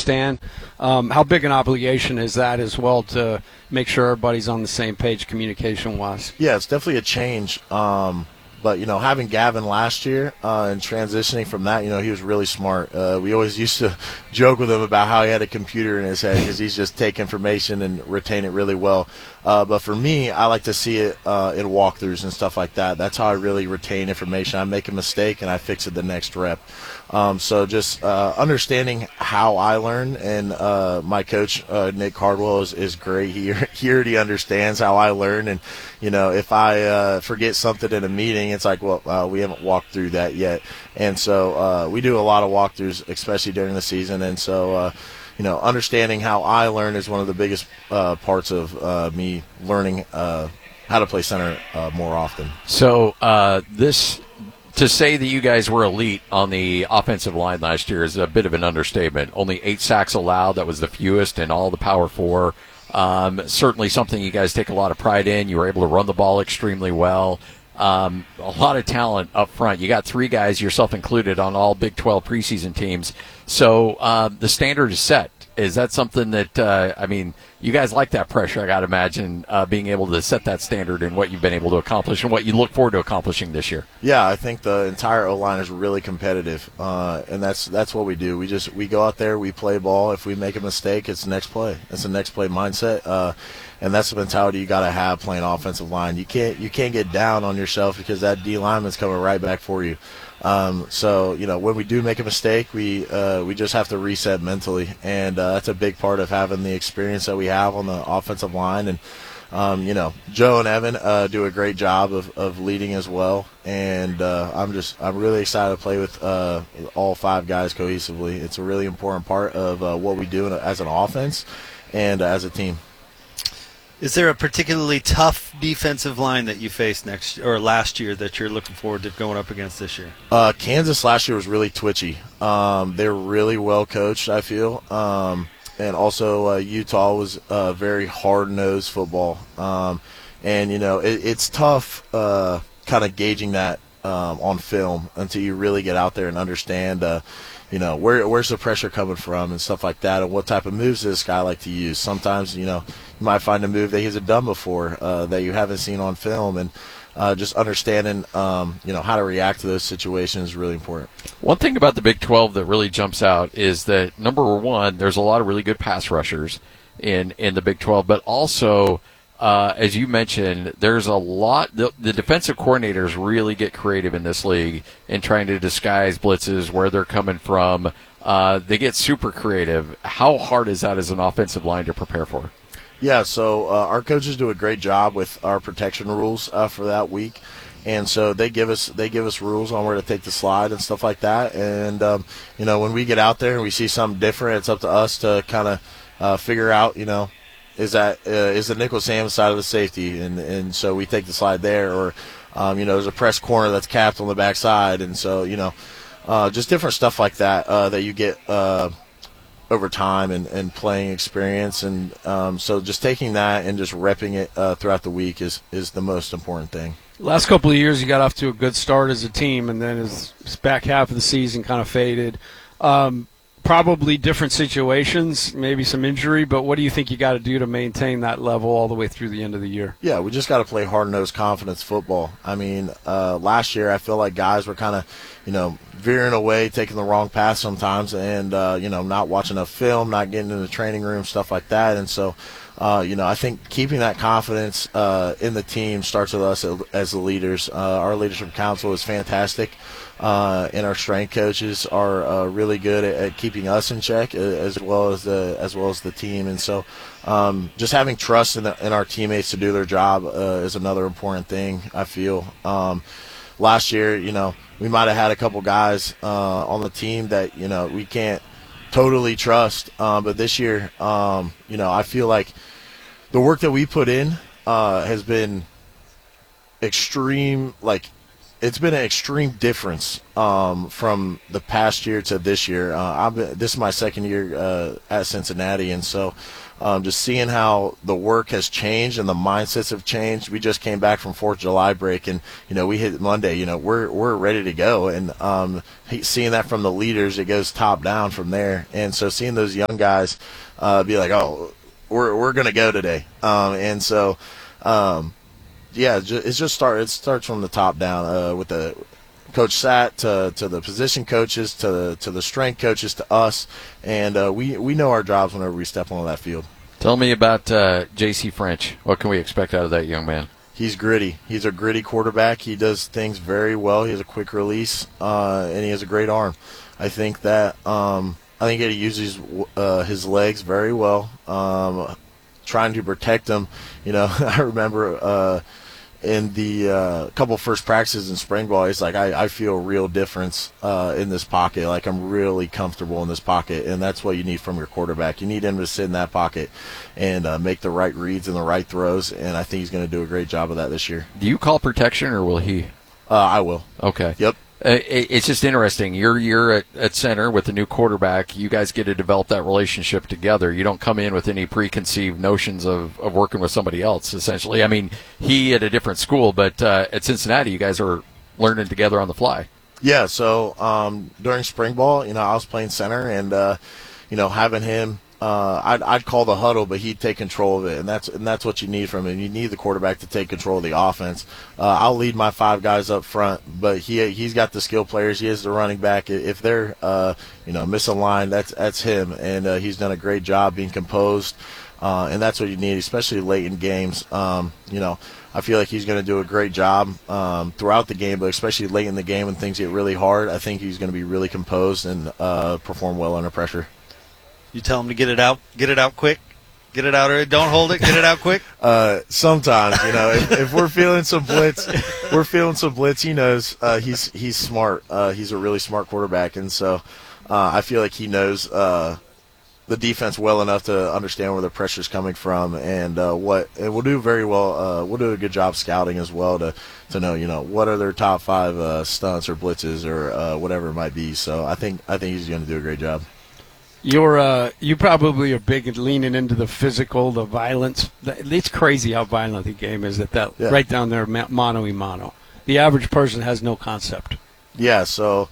understand. How big an obligation is that as well to make sure everybody's on the same page communication-wise? Yeah, it's definitely a change. But, having Gavin last year and transitioning from that, he was really smart. We always used to joke with him about how he had a computer in his head because he's just take information and retain it really well. But for me, I like to see it in walkthroughs and stuff like that. That's how I really retain information. I make a mistake and I fix it the next rep. So just understanding how I learn, and my coach, Nick Cardwell, is great. He already understands how I learn. And, if I forget something in a meeting, it's like, well, we haven't walked through that yet. And so we do a lot of walkthroughs, especially during the season. And so, understanding how I learn is one of the biggest parts of me learning how to play center more often. So to say that you guys were elite on the offensive line last year is a bit of an understatement. Only 8 sacks allowed. That was the fewest in all the Power 4. Certainly something you guys take a lot of pride in. You were able to run the ball extremely well. A lot of talent up front. You got 3 guys, yourself included, on all Big 12 preseason teams. So the standard is set. Is that something that, you guys like that pressure, I got to imagine, being able to set that standard and what you've been able to accomplish and what you look forward to accomplishing this year? Yeah, I think the entire O-line is really competitive, and that's what we do. We go out there, we play ball. If we make a mistake, it's next play. It's a next play mindset, and that's the mentality you got to have playing offensive line. You can't get down on yourself because that D lineman's coming right back for you. So when we do make a mistake, we just have to reset mentally, and that's a big part of having the experience that we have on the offensive line. And Joe and Evan do a great job of leading as well, and I'm really excited to play with all 5 guys cohesively. It's a really important part of what we do as an offense and as a team. Is there a particularly tough defensive line that you faced last year that you're looking forward to going up against this year? Kansas last year was really twitchy. They're really well coached, I feel. And also Utah was very hard-nosed football. And, it's tough kind of gauging that on film until you really get out there and understand where's the pressure coming from and stuff like that, and what type of moves does this guy like to use. Sometimes, you might find a move that he hasn't done before that you haven't seen on film, and just understanding, how to react to those situations is really important. One thing about the Big 12 that really jumps out is that, number one, there's a lot of really good pass rushers in the Big 12, but also, as you mentioned, there's a lot. The defensive coordinators really get creative in this league in trying to disguise blitzes, where they're coming from. They get super creative. How hard is that as an offensive line to prepare for? Yeah, so our coaches do a great job with our protection rules for that week, and so they give us rules on where to take the slide and stuff like that. And when we get out there and we see something different, it's up to us to kind of figure out, is the nickel Sam side of the safety, and so we take the slide there, or there's a press corner that's capped on the backside, and so just different stuff like that that you get over time and playing experience, and so just taking that and just repping it throughout the week is the most important thing. Last couple of years, you got off to a good start as a team, and then as back half of the season kind of faded. Probably different situations, maybe some injury, but what do you think you got to do to maintain that level all the way through the end of the year? Yeah, we just got to play hard-nosed confidence football. I mean, last year I feel like guys were kind of, veering away, taking the wrong path sometimes, and, not watching enough film, not getting in the training room, stuff like that. And so, I think keeping that confidence in the team starts with us as the leaders. Our leadership council is fantastic. And our strength coaches are really good at keeping us in check as well as the team. And so, just having trust in our teammates to do their job is another important thing, I feel. Last year, we might have had a couple guys on the team that we can't totally trust, but this year, I feel like the work that we put in has been extreme, like it's been an extreme difference from the past year to this year. This is my second year at Cincinnati, and so just seeing how the work has changed and the mindsets have changed. We just came back from 4th of July break, and we hit Monday. We're ready to go, and seeing that from the leaders, it goes top down from there. And so seeing those young guys be like, "Oh, we're gonna go today," and so. It starts from the top down with the Coach Sat to the position coaches to the strength coaches to us, and we know our jobs whenever we step on that field. Tell me about J.C. French. What can we expect out of that young man? He's gritty. He's a gritty quarterback. He does things very well. He has a quick release, and he has a great arm. I think that he uses his legs very well. Trying to protect him, I remember in the couple first practices in spring ball, he's like, I feel a real difference in this pocket. Like, I'm really comfortable in this pocket, and that's what you need from your quarterback. You need him to sit in that pocket and make the right reads and the right throws, and I think he's going to do a great job of that this year. Do you call protection, or will he? I will. Okay. Yep. It's just interesting. You're at center with the new quarterback. You guys get to develop that relationship together. You don't come in with any preconceived notions of working with somebody else, essentially. I mean, he at a different school, but at Cincinnati, you guys are learning together on the fly. Yeah, so during spring ball, I was playing center, and, having him, I'd call the huddle, but he'd take control of it, and that's what you need from him. You need the quarterback to take control of the offense. I'll lead my 5 guys up front, but he's got the skill players. He is the running back. If they're miss a line, that's him, and he's done a great job being composed, and that's what you need, especially late in games. I feel like he's going to do a great job throughout the game, but especially late in the game when things get really hard. I think he's going to be really composed and perform well under pressure. You tell him to get it out quick, get it out, or don't hold it, get it out quick. Sometimes, if we're feeling some blitz, he knows he's smart. He's a really smart quarterback, and so I feel like he knows the defense well enough to understand where the pressure's coming from, and we'll do very well. We'll do a good job scouting as well to know, what are their top 5 stunts or blitzes or whatever it might be. So I think he's going to do a great job. You probably are big at leaning into the physical, the violence. It's crazy how violent the game is right down there, mano-a-mano. The average person has no concept. Yeah, so,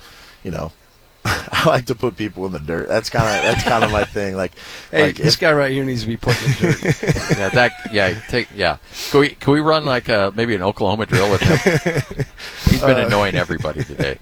I like to put people in the dirt. That's kind of my thing. This guy right here needs to be put in the dirt. Can we run maybe an Oklahoma drill with him? He's been annoying everybody today.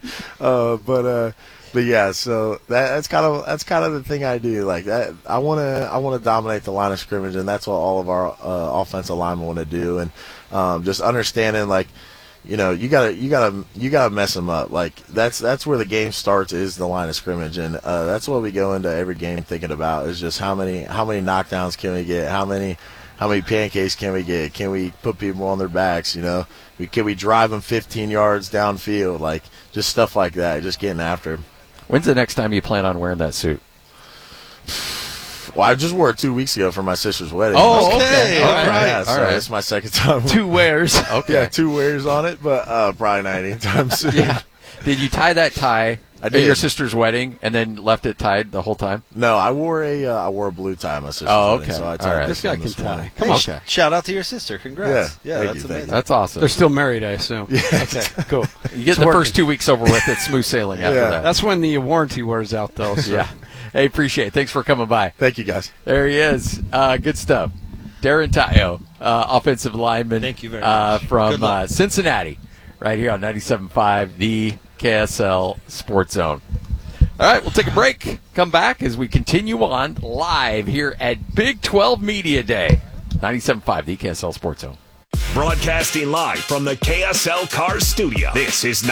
But yeah, so that's kind of the thing I do. Like that, I want to dominate the line of scrimmage, and that's what all of our offensive linemen want to do. And just understanding, you gotta mess them up. Like that's where the game starts, is the line of scrimmage, and that's what we go into every game thinking about, is just how many knockdowns can we get, how many pancakes can we get, can we put people on their backs, can we drive them 15 yards downfield, like just stuff like that, just getting after them. When's the next time you plan on wearing that suit? Well, I just wore it 2 weeks ago for my sister's wedding. Oh, okay. All right. Yeah, so it's my second time. 2 wears. Okay. Yeah, 2 wears on it, but probably not anytime soon. Yeah. Did you tie that tie at your sister's wedding and then left it tied the whole time? No, I wore a blue tie at my sister's wedding. So I tied This guy can tie. Come on. Okay. Shout out to your sister. Congrats. Yeah, that's amazing. That's awesome. They're still married, I assume. Yeah. Okay, cool. You get the first 2 weeks over with, it's smooth sailing after that. That's when the warranty wears out, though. So. Yeah. Hey, appreciate it. Thanks for coming by. Thank you, guys. There he is. Good stuff. Darren Tayo, offensive lineman. Thank you very much. From Cincinnati, right here on 97.5, the KSL Sports Zone. All right, we'll take a break. Come back as we continue on live here at Big 12 Media Day. 97.5, the KSL Sports Zone. Broadcasting live from the KSL Cars Studio. This is